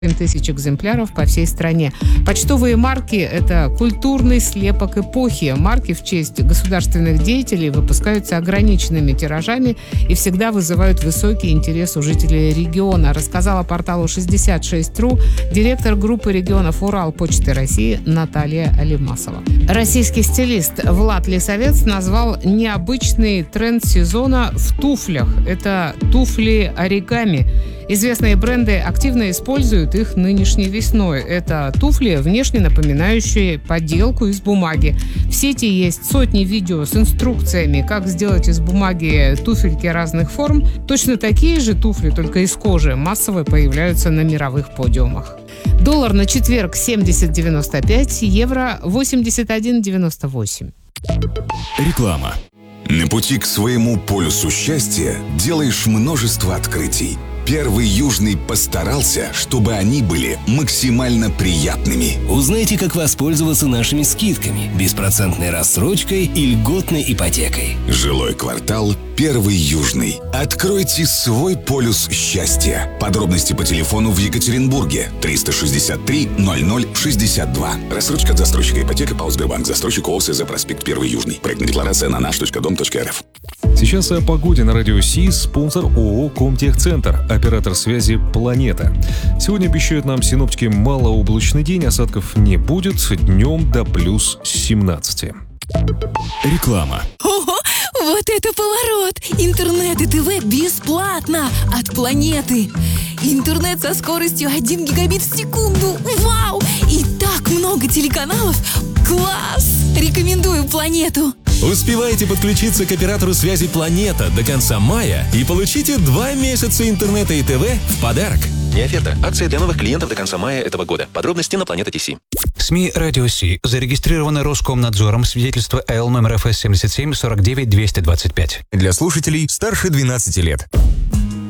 тысяч экземпляров по всей стране. Почтовые марки – это культурный слепок эпохи. Марки в честь государственных деятелей выпускаются ограниченными тиражами и всегда вызывают высокий интерес у жителей региона, рассказала порталу 66.ru директор группы регионов Урал Почты России Наталья Алимасова. Российский стилист Влад Лисовец назвал необычный тренд сезона в туфлях. Это туфли оригами. Известные бренды активно используют их нынешней весной. Это туфли, внешне напоминающие поделку из бумаги. В сети есть сотни видео с инструкциями, как сделать из бумаги туфельки разных форм. Точно такие же туфли, только из кожи, массово появляются на мировых подиумах. Доллар на четверг 70.95, евро 81.98. Реклама. На пути к своему полюсу счастья делаешь множество открытий. Первый Южный постарался, чтобы они были максимально приятными. Узнайте, как воспользоваться нашими скидками, беспроцентной рассрочкой и льготной ипотекой. Жилой квартал Первый Южный. Откройте свой полюс счастья. Подробности по телефону в Екатеринбурге 363 0062. Рассрочка от застройщика ипотека ПАО Сбербанк. Застройщик ООО СЗ Проспект Первый Южный. Проектная декларация на наш.дом.рф. Сейчас о погоде на радио СИ. Спонсор ООО «Комтехцентр», оператор связи «Планета». Сегодня обещают нам синоптики малооблачный день, осадков не будет, днем до плюс 17. Реклама. Ого, вот это поворот! Интернет и ТВ бесплатно от Планеты. Интернет со скоростью 1 гигабит в секунду. Вау! И так много телеканалов. Класс! Рекомендую Планету. Успевайте подключиться к оператору связи «Планета» до конца мая и получите 2 месяца интернета и ТВ в подарок. Не оферта. Акция для новых клиентов до конца мая этого года. Подробности на Планета.ТС. СМИ «Радио Си» зарегистрированы Роскомнадзором. Свидетельство АЛ номер ФС 77 49 225. Для слушателей старше 12 лет.